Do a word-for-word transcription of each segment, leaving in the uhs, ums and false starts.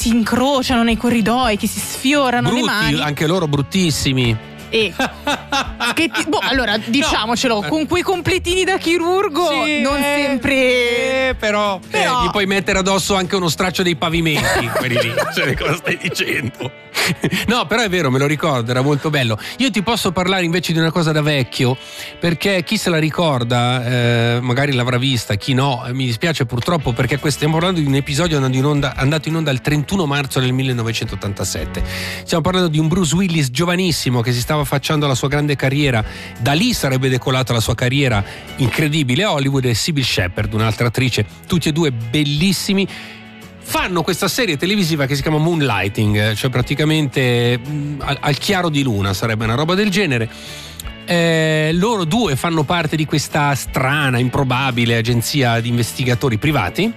si incrociano nei corridoi, che si sfiorano Brutti, le mani. anche loro bruttissimi. E che ti, boh, allora diciamocelo, no. Con quei completini da chirurgo sì, non eh, sempre eh, però, però... Eh, gli puoi mettere addosso anche uno straccio dei pavimenti quelli lì. Cioè, cosa stai dicendo? No, però è vero, me lo ricordo, era molto bello. Io ti posso parlare invece di una cosa da vecchio, perché chi se la ricorda eh, magari l'avrà vista, chi no, mi dispiace purtroppo, perché stiamo parlando di un episodio andato in onda, andato in onda il trentuno marzo del millenovecentottantasette. Stiamo parlando di un Bruce Willis giovanissimo che si stava affacciando alla sua grande carriera. Da lì sarebbe decolata la sua carriera incredibile a Hollywood, e Sybil Shepherd, un'altra attrice, tutti e due bellissimi. Fanno questa serie televisiva che si chiama Moonlighting, cioè praticamente mh, al, al chiaro di luna, sarebbe una roba del genere. Eh, loro due fanno parte di questa strana, improbabile agenzia di investigatori privati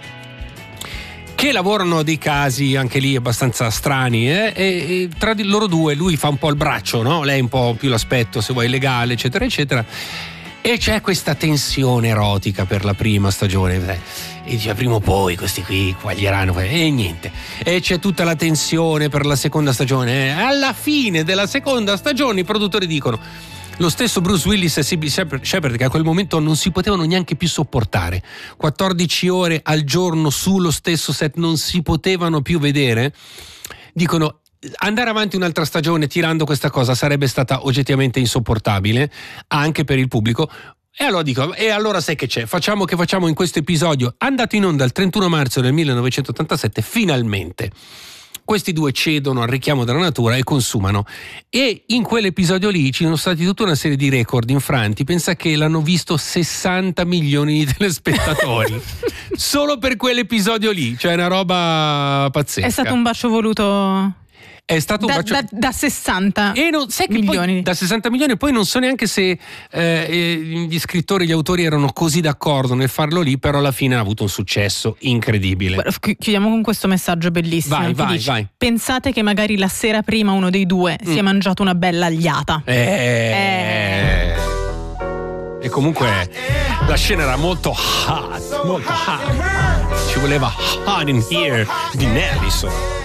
che lavorano a dei casi anche lì abbastanza strani, eh? e, e tra di loro due lui fa un po' il braccio, no? Lei un po' più l'aspetto, se vuoi, legale, eccetera eccetera, e c'è questa tensione erotica per la prima stagione, e dice prima o poi questi qui quaglieranno, e niente, e c'è tutta la tensione per la seconda stagione. Alla fine della seconda stagione i produttori dicono: lo stesso Bruce Willis e Sybil Shepherd, che a quel momento non si potevano neanche più sopportare, quattordici ore al giorno sullo stesso set, non si potevano più vedere, dicono: andare avanti un'altra stagione tirando questa cosa sarebbe stata oggettivamente insopportabile anche per il pubblico. E allora dico, e allora sai che c'è? Facciamo che facciamo in questo episodio, andato in onda il trentuno marzo del millenovecentottantasette, finalmente questi due cedono al richiamo della natura e consumano. E in quell'episodio lì ci sono stati tutta una serie di record infranti. Pensa che l'hanno visto sessanta milioni di telespettatori solo per quell'episodio lì, cioè una roba pazzesca. È stato un bacio voluto... È stato un da, bacio... da, da sessanta e non, sai che milioni. Poi, da sessanta milioni, poi non so neanche se eh, gli scrittori, gli autori erano così d'accordo nel farlo lì, però alla fine ha avuto un successo incredibile. Guarda, chiudiamo con questo messaggio bellissimo. Vai, vai, dice, vai. Pensate che magari la sera prima uno dei due mm. si è mangiato una bella agliata. Eh... eh. E comunque la scena era molto hot, molto hot. Ci voleva hot in here di Nelson.